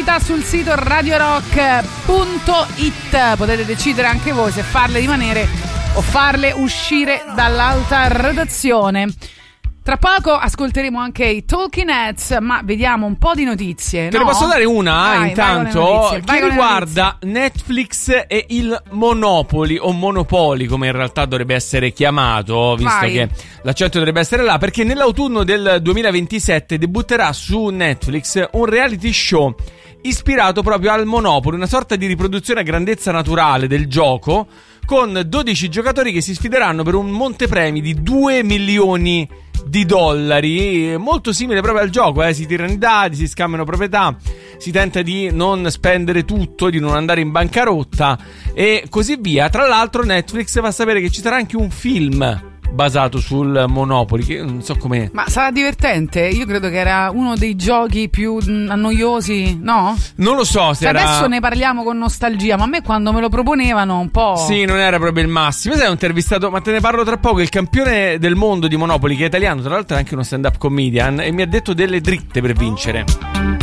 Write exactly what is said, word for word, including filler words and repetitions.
novità sul sito radio rock punto it. Potete decidere anche voi se farle rimanere o farle uscire dall'alta redazione. Tra poco ascolteremo anche i Talking Heads, ma vediamo un po' di notizie. Te no? ne posso dare una vai, intanto vai che riguarda Netflix e il Monopoly, o Monopoli come in realtà dovrebbe essere chiamato, visto vai. che l'accento dovrebbe essere là, perché nell'autunno del duemilaventisette debutterà su Netflix un reality show ispirato proprio al Monopoly, una sorta di riproduzione a grandezza naturale del gioco, con dodici giocatori che si sfideranno per un montepremi di due milioni di dollari, molto simile proprio al gioco, eh? Si tirano i dadi, si scambiano proprietà, si tenta di non spendere tutto, di non andare in bancarotta e così via. Tra l'altro Netflix fa sapere che ci sarà anche un film basato sul Monopoly, che non so come. Ma sarà divertente? Io credo che era uno dei giochi più annoiosi, no? Non lo so se cioè, era... Adesso ne parliamo con nostalgia, ma a me quando me lo proponevano un po'... Sì, non era proprio il massimo. Sai, ho intervistato, ma te ne parlo tra poco, il campione del mondo di Monopoly, che è italiano, tra l'altro è anche uno stand-up comedian, e mi ha detto delle dritte per vincere.